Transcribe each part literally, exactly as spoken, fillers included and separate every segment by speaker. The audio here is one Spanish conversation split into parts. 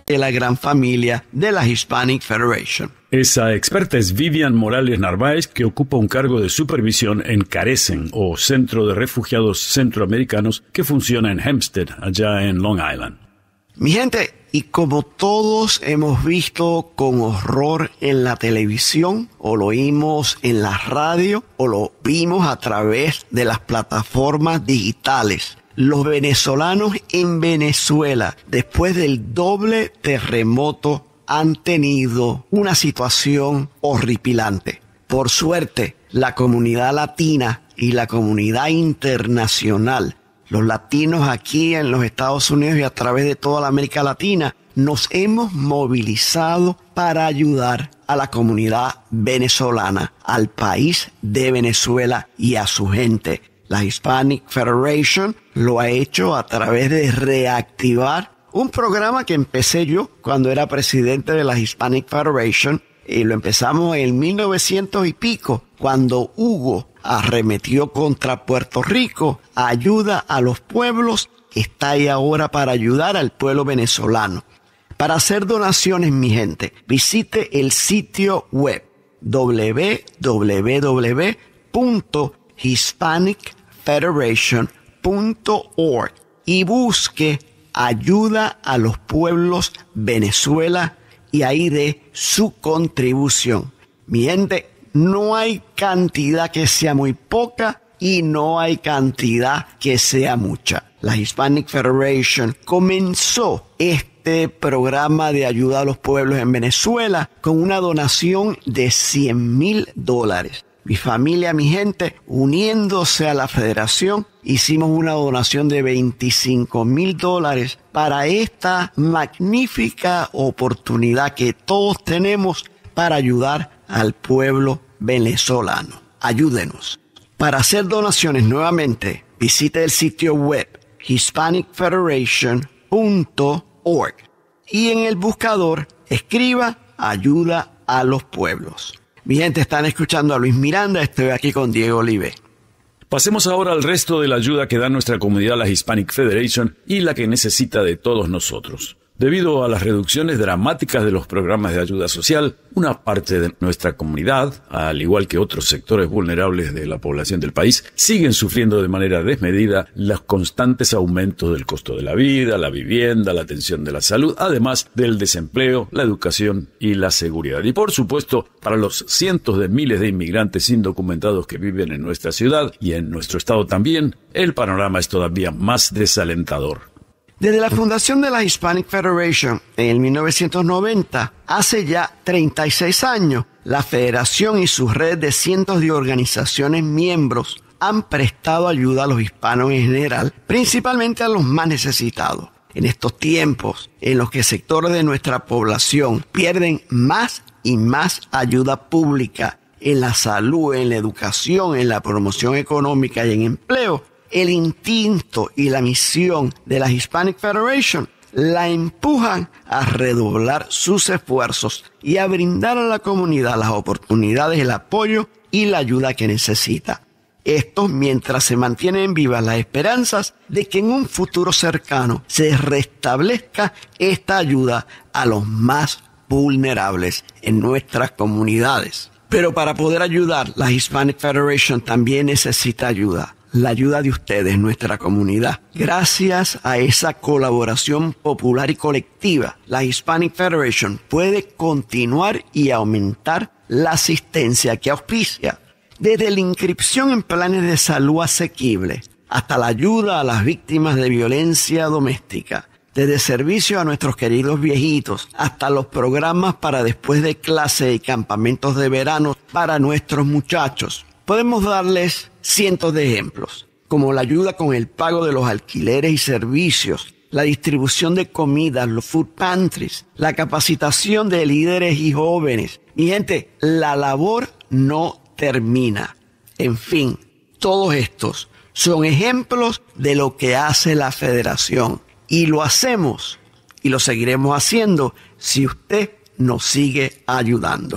Speaker 1: de la gran familia de la Hispanic Federation.
Speaker 2: Esa experta es Vivian Morales Narváez, que ocupa un cargo de supervisión en Carecen, o Centro de Refugiados Centroamericanos, que funciona en Hempstead, allá en Long Island.
Speaker 1: Mi gente, y como todos hemos visto con horror en la televisión, o lo oímos en la radio, o lo vimos a través de las plataformas digitales, los venezolanos en Venezuela, después del doble terremoto, han tenido una situación horripilante. Por suerte, la comunidad latina y la comunidad internacional, los latinos aquí en los Estados Unidos y a través de toda la América Latina, nos hemos movilizado para ayudar a la comunidad venezolana, al país de Venezuela y a su gente. La Hispanic Federation lo ha hecho a través de reactivar un programa que empecé yo cuando era presidente de la Hispanic Federation, y lo empezamos en mil novecientos y pico, cuando Hugo arremetió contra Puerto Rico. Ayuda a los pueblos está ahí ahora para ayudar al pueblo venezolano. Para hacer donaciones, mi gente, visite el sitio web doble u doble u doble u punto hispanic federation punto org y busque Ayuda a los Pueblos Venezuela y ahí dé su contribución. Mi gente, no hay cantidad que sea muy poca y no hay cantidad que sea mucha. La Hispanic Federation comenzó este programa de ayuda a los pueblos en Venezuela con una donación de cien mil dólares. Mi familia, mi gente, uniéndose a la federación, hicimos una donación de veinticinco mil dólares para esta magnífica oportunidad que todos tenemos para ayudar al pueblo venezolano. Ayúdenos. Para hacer donaciones nuevamente, visite el sitio web hispanic federation punto org y en el buscador escriba Ayuda a los Pueblos. Mi gente, están escuchando a Luis Miranda, estoy aquí con Diego Olive.
Speaker 2: Pasemos ahora al resto de la ayuda que da nuestra comunidad, la Hispanic Federation, y la que necesita de todos nosotros. Debido a las reducciones dramáticas de los programas de ayuda social, una parte de nuestra comunidad, al igual que otros sectores vulnerables de la población del país, siguen sufriendo de manera desmedida los constantes aumentos del costo de la vida, la vivienda, la atención de la salud, además del desempleo, la educación y la seguridad. Y por supuesto, para los cientos de miles de inmigrantes indocumentados que viven en nuestra ciudad y en nuestro estado también, el panorama es todavía más desalentador.
Speaker 1: Desde la fundación de la Hispanic Federation en mil novecientos noventa, hace ya treinta y seis años, la federación y su red de cientos de organizaciones miembros han prestado ayuda a los hispanos en general, principalmente a los más necesitados. En estos tiempos en los que sectores de nuestra población pierden más y más ayuda pública en la salud, en la educación, en la promoción económica y en empleo, el instinto y la misión de la Hispanic Federation la empujan a redoblar sus esfuerzos y a brindar a la comunidad las oportunidades, el apoyo y la ayuda que necesita. Esto mientras se mantienen vivas las esperanzas de que en un futuro cercano se restablezca esta ayuda a los más vulnerables en nuestras comunidades. Pero para poder ayudar, la Hispanic Federation también necesita ayuda. La ayuda de ustedes, nuestra comunidad. Gracias a esa colaboración popular y colectiva, la Hispanic Federation puede continuar y aumentar la asistencia que auspicia. Desde la inscripción en planes de salud asequibles hasta la ayuda a las víctimas de violencia doméstica. Desde servicio a nuestros queridos viejitos hasta los programas para después de clase y campamentos de verano para nuestros muchachos. Podemos darles cientos de ejemplos, como la ayuda con el pago de los alquileres y servicios, la distribución de comidas, los food pantries, la capacitación de líderes y jóvenes. Mi gente, la labor no termina. En fin, todos estos son ejemplos de lo que hace la Federación. Y lo hacemos y lo seguiremos haciendo si usted nos sigue ayudando.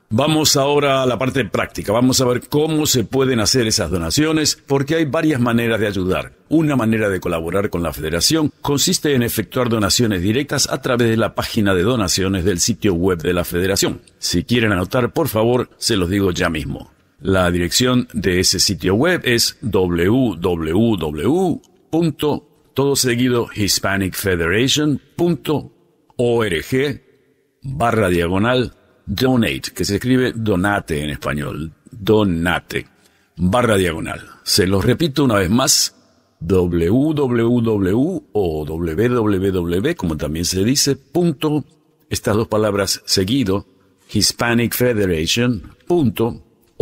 Speaker 2: Vamos ahora a la parte práctica. Vamos a ver cómo se pueden hacer esas donaciones, porque hay varias maneras de ayudar. Una manera de colaborar con la Federación consiste en efectuar donaciones directas a través de la página de donaciones del sitio web de la Federación. Si quieren anotar, por favor, se los digo ya mismo. La dirección de ese sitio web es w w w punto todo seguido hispanic federation punto org barra diagonal donate, que se escribe donate en español, donate, barra diagonal. Se los repito una vez más, www o www, como también se dice, punto, estas dos palabras seguido, hispanic federation punto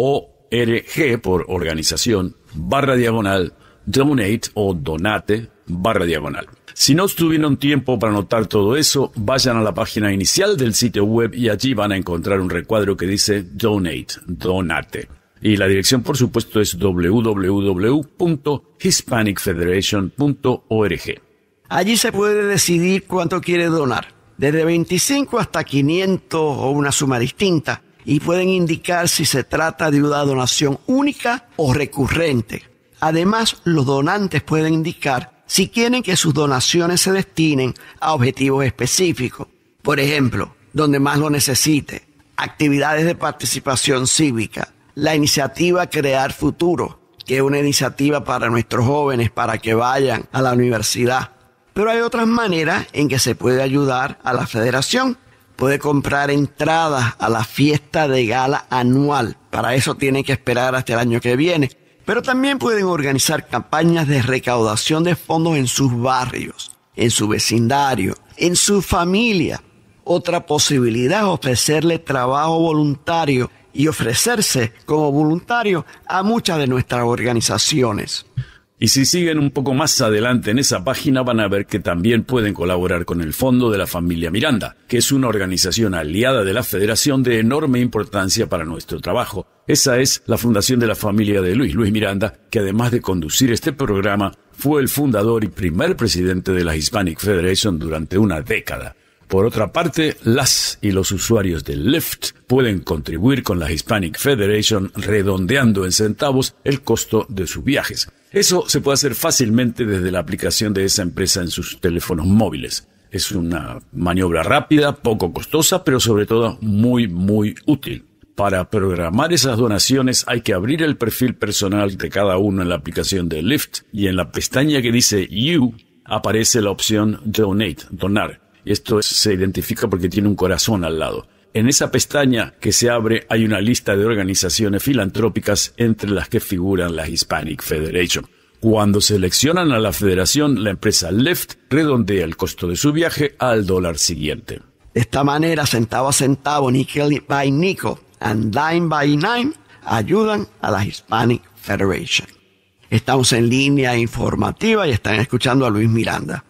Speaker 2: org por organización, barra diagonal, donate o donate, barra diagonal. Si no tuvieron tiempo para anotar todo eso, vayan a la página inicial del sitio web y allí van a encontrar un recuadro que dice Donate, Donate. Y la dirección, por supuesto, es w w w punto hispanic federation punto org.
Speaker 1: Allí se puede decidir cuánto quiere donar, desde veinticinco hasta quinientos o una suma distinta, y pueden indicar si se trata de una donación única o recurrente. Además, los donantes pueden indicar si quieren que sus donaciones se destinen a objetivos específicos. Por ejemplo, donde más lo necesite, actividades de participación cívica, la iniciativa Crear Futuro, que es una iniciativa para nuestros jóvenes para que vayan a la universidad. Pero hay otras maneras en que se puede ayudar a la Federación. Puede comprar entradas a la fiesta de gala anual. Para eso tienen que esperar hasta el año que viene. Pero también pueden organizar campañas de recaudación de fondos en sus barrios, en su vecindario, en su familia. Otra posibilidad es ofrecerle trabajo voluntario y ofrecerse como voluntario a muchas de nuestras organizaciones.
Speaker 2: Y si siguen un poco más adelante en esa página van a ver que también pueden colaborar con el Fondo de la Familia Miranda, que es una organización aliada de la Federación de enorme importancia para nuestro trabajo. Esa es la fundación de la familia de Luis, Luis Miranda, que además de conducir este programa, fue el fundador y primer presidente de la Hispanic Federation durante una década. Por otra parte, las y los usuarios de Lyft pueden contribuir con la Hispanic Federation redondeando en centavos el costo de sus viajes. Eso se puede hacer fácilmente desde la aplicación de esa empresa en sus teléfonos móviles. Es una maniobra rápida, poco costosa, pero sobre todo muy, muy útil. Para programar esas donaciones hay que abrir el perfil personal de cada uno en la aplicación de Lyft y en la pestaña que dice You aparece la opción Donate, donar. Y esto se identifica porque tiene un corazón al lado. En esa pestaña que se abre hay una lista de organizaciones filantrópicas entre las que figuran la Hispanic Federation. Cuando seleccionan a la federación, la empresa Lyft redondea el costo de su viaje al dólar siguiente.
Speaker 1: De esta manera, centavo a centavo, nickel by nickel and dime by dime ayudan a la Hispanic Federation. Estamos en línea informativa y están escuchando a Luis Miranda.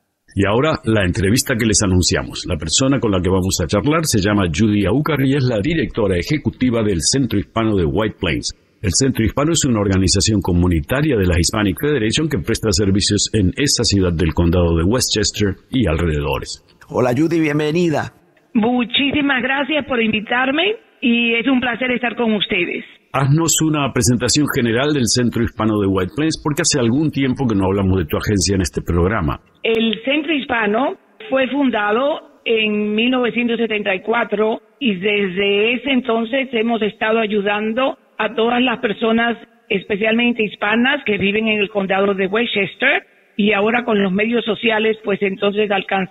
Speaker 2: Y ahora, la entrevista que les anunciamos. La persona con la que vamos a charlar se llama Judy Aucar y es la directora ejecutiva del Centro Hispano de White Plains. El Centro Hispano es una organización comunitaria de la Hispanic Federation que presta servicios en esa ciudad del condado de Westchester y alrededores.
Speaker 1: Hola Judy, bienvenida.
Speaker 3: Muchísimas gracias por invitarme y es un placer estar con ustedes.
Speaker 2: Haznos una presentación general del Centro Hispano de White Plains, porque hace algún tiempo que no hablamos de tu agencia en este programa.
Speaker 3: El Centro Hispano fue fundado en mil novecientos setenta y cuatro y desde ese entonces hemos estado ayudando a todas las personas, especialmente hispanas, que viven en el condado de Westchester, y ahora con los medios sociales, pues entonces alcanzamos